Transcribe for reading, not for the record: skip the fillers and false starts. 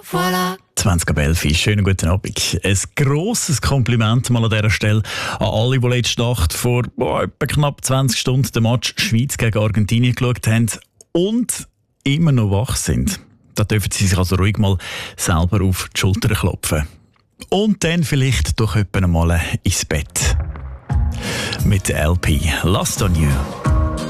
voilà. 20.11 Uhr, schönen guten Abend. Ein grosses Kompliment mal an dieser Stelle an alle, die letzte Nacht vor etwa knapp 20 Stunden den Match Schweiz gegen Argentinien geschaut haben und immer noch wach sind. Da dürfen sie sich also ruhig mal selber auf die Schulter klopfen. Und dann vielleicht doch etwa mal ins Bett. Mit der LP Lost on You.